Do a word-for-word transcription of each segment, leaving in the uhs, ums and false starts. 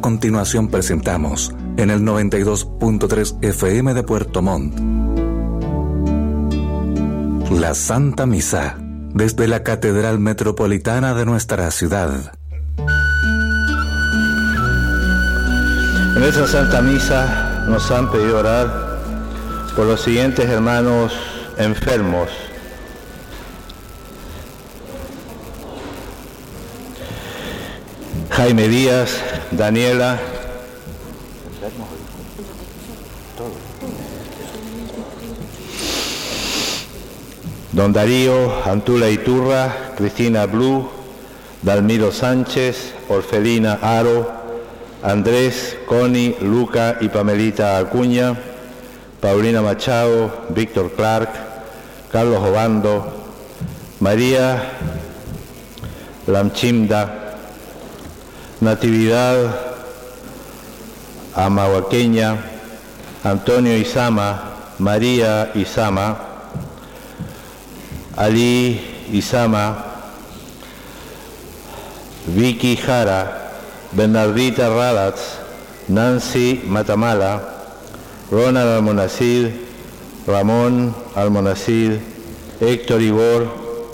continuación presentamos en el noventa y dos punto tres F M de Puerto Montt la Santa Misa desde la Catedral Metropolitana de nuestra ciudad. En esta Santa Misa nos han pedido orar por los siguientes hermanos enfermos: Jaime Díaz, Daniela, Don Darío, Antula Iturra, Cristina Blue, Dalmiro Sánchez, Orfelina Aro, Andrés, Connie, Luca y Pamelita Acuña, Paulina Machado, Víctor Clark, Carlos Obando, María Lamchimda, Natividad Amahuaqueña, Antonio Isama, María Isama, Ali Isama, Vicky Jara, Bernardita Radatz, Nancy Matamala, Ronald Almonacid, Ramón Almonacid, Héctor Igor,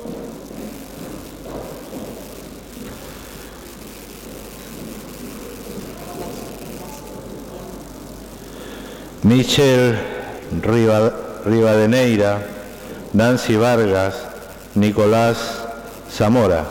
Michelle Rivadeneira, Nancy Vargas, Nicolás Zamora.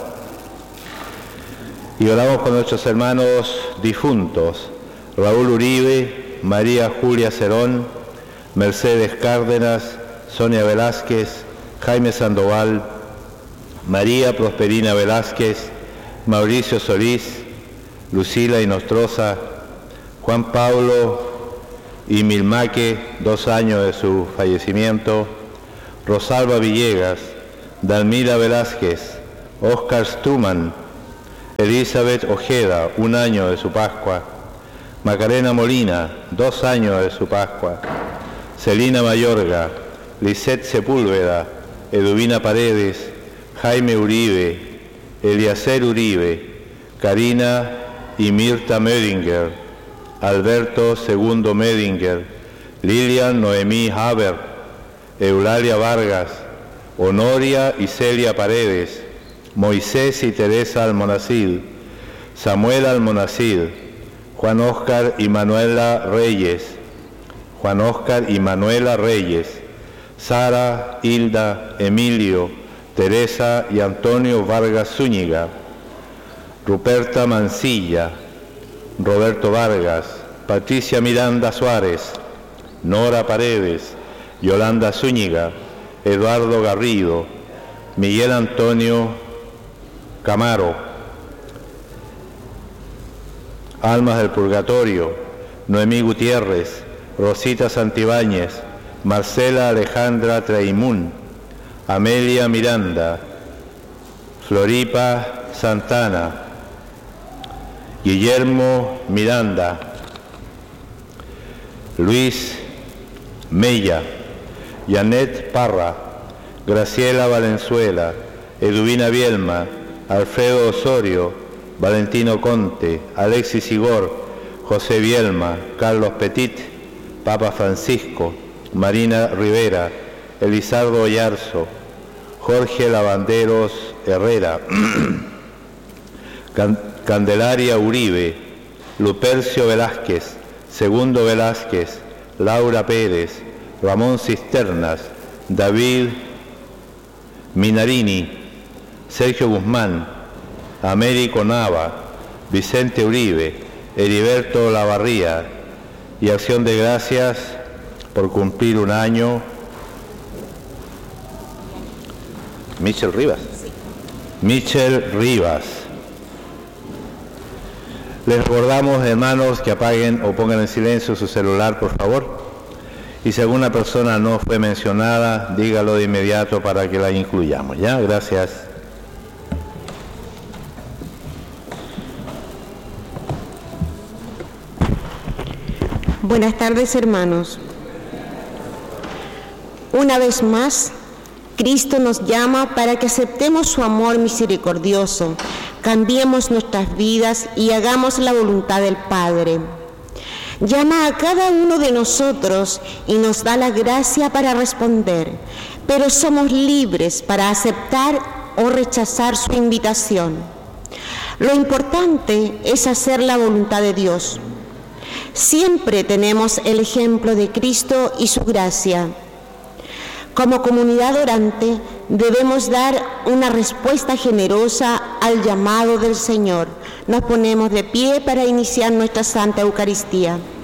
Y oramos con nuestros hermanos difuntos: Raúl Uribe, María Julia Cerón, Mercedes Cárdenas, Sonia Velázquez, Jaime Sandoval, María Prosperina Velázquez, Mauricio Solís, Lucila Inostroza, Juan Pablo y Milmaque, dos años de su fallecimiento, Rosalba Villegas, Dalmira Velázquez, Oscar Stuman, Elizabeth Ojeda, un año de su Pascua, Macarena Molina, dos años de su Pascua, Celina Mayorga, Lisette Sepúlveda, Eduvina Paredes, Jaime Uribe, Eliacer Uribe, Karina y Mirta Medinger, Alberto Segundo Medinger, Lilian Noemí Haber, Eulalia Vargas, Honoria y Celia Paredes, Moisés y Teresa Almonacid, Samuel Almonacid, Juan Óscar y Manuela Reyes, Juan Óscar y Manuela Reyes, Sara, Hilda, Emilio, Teresa y Antonio Vargas Zúñiga, Ruperta Mancilla, Roberto Vargas, Patricia Miranda Suárez, Nora Paredes, Yolanda Zúñiga, Eduardo Garrido, Miguel Antonio Camaro, Almas del Purgatorio, Noemí Gutiérrez, Rosita Santibáñez, Marcela Alejandra Treimún, Amelia Miranda, Floripa Santana, Guillermo Miranda, Luis Mella, Janet Parra, Graciela Valenzuela, Eduvina Bielma, Alfredo Osorio, Valentino Conte, Alexis Igor, José Bielma, Carlos Petit, Papa Francisco, Marina Rivera, Elizardo Oyarzo, Jorge Lavanderos Herrera, Can Candelaria Uribe, Lupercio Velázquez, Segundo Velázquez, Laura Pérez, Ramón Cisternas, David Minarini, Sergio Guzmán, Américo Nava, Vicente Uribe, Heriberto Lavarría, y acción de gracias por cumplir un año, Michel Rivas. Michel Rivas. Les recordamos, hermanos, que apaguen o pongan en silencio su celular, por favor. Y si alguna persona no fue mencionada, dígalo de inmediato para que la incluyamos. ¿Ya? Gracias. Buenas tardes, hermanos. Una vez más, Cristo nos llama para que aceptemos su amor misericordioso, cambiemos nuestras vidas y hagamos la voluntad del Padre. Llama a cada uno de nosotros y nos da la gracia para responder, pero somos libres para aceptar o rechazar su invitación. Lo importante es hacer la voluntad de Dios. Siempre tenemos el ejemplo de Cristo y su gracia. Como comunidad orante, debemos dar una respuesta generosa al llamado del Señor. Nos ponemos de pie para iniciar nuestra Santa Eucaristía.